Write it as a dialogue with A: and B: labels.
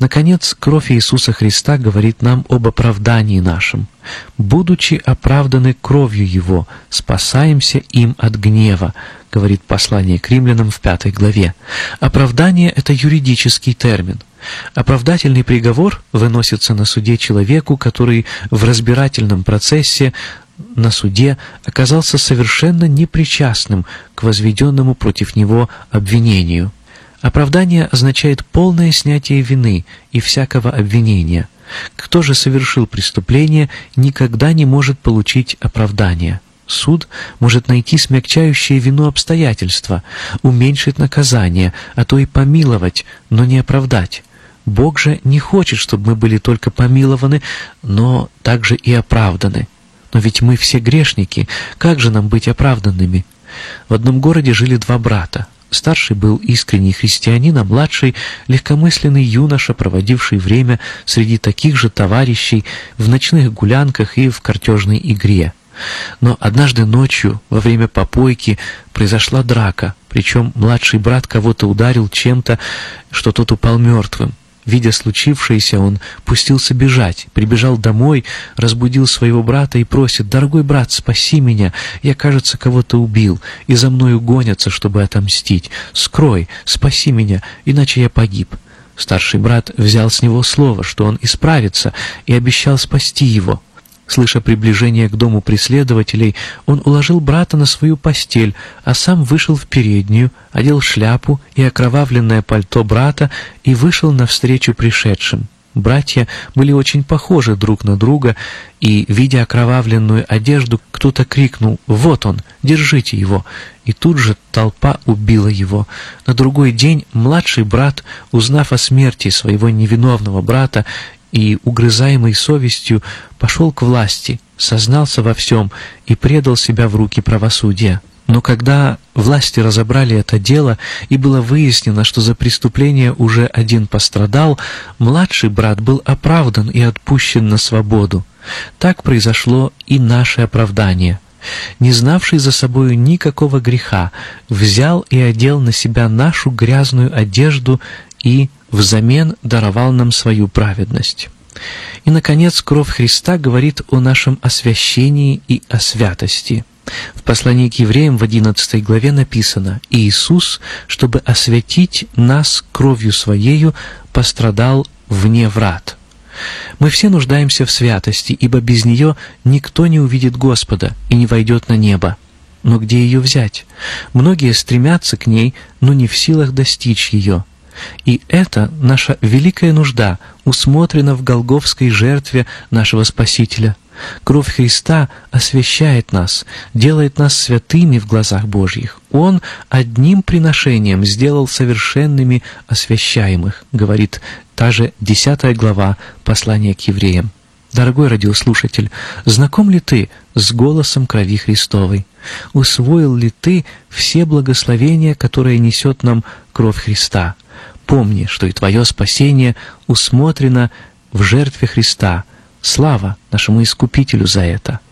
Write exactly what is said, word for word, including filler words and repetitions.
A: Наконец, кровь Иисуса Христа говорит нам об оправдании нашем. «Будучи оправданы кровью Его, спасаемся им от гнева», говорит послание к римлянам в пятой главе. Оправдание — это юридический термин. Оправдательный приговор выносится на суде человеку, который в разбирательном процессе на суде оказался совершенно непричастным к возведенному против него обвинению. Оправдание означает полное снятие вины и всякого обвинения. Кто же совершил преступление, никогда не может получить оправдания. Суд может найти смягчающее вину обстоятельства, уменьшить наказание, а то и помиловать, но не оправдать. Бог же не хочет, чтобы мы были только помилованы, но также и оправданы. Но ведь мы все грешники, как же нам быть оправданными? В одном городе жили два брата. Старший был искренний христианин, а младший — легкомысленный юноша, проводивший время среди таких же товарищей в ночных гулянках и в картежной игре. Но однажды ночью, во время попойки, произошла драка, причем младший брат кого-то ударил чем-то, что тот упал мертвым. Видя случившееся, он пустился бежать, прибежал домой, разбудил своего брата и просит: «Дорогой брат, спаси меня, я, кажется, кого-то убил, и за мною гонятся, чтобы отомстить. Скрой, спаси меня, иначе я погиб». Старший брат взял с него слово, что он исправится, и обещал спасти его. Слыша приближение к дому преследователей, он уложил брата на свою постель, а сам вышел в переднюю, одел шляпу и окровавленное пальто брата и вышел навстречу пришедшим. Братья были очень похожи друг на друга, и, видя окровавленную одежду, кто-то крикнул: «Вот он, держите его!» И тут же толпа убила его. На другой день младший брат, узнав о смерти своего невиновного брата и, угрызаемый совестью, пошел к власти, сознался во всем и предал себя в руки правосудия. Но когда власти разобрали это дело и было выяснено, что за преступление уже один пострадал, младший брат был оправдан и отпущен на свободу. Так произошло и наше оправдание. Не знавший за собою никакого греха, взял и одел на себя нашу грязную одежду и взамен даровал нам свою праведность. И, наконец, кровь Христа говорит о нашем освящении и о святости. В послании к евреям в одиннадцатой главе написано: «Иисус, чтобы освятить нас кровью Своею, пострадал вне врат». Мы все нуждаемся в святости, ибо без нее никто не увидит Господа и не войдет на небо. Но где ее взять? Многие стремятся к ней, но не в силах достичь ее. И это наша великая нужда усмотрена в голгофской жертве нашего Спасителя. Кровь Христа освящает нас, делает нас святыми в глазах Божьих. Он одним приношением сделал совершенными освящаемых, говорит та же десятая глава послания к евреям. Дорогой радиослушатель, знаком ли ты с голосом крови Христовой? Усвоил ли ты все благословения, которые несет нам кровь Христа? Помни, что и твое спасение усмотрено в жертве Христа. Слава нашему Искупителю за это!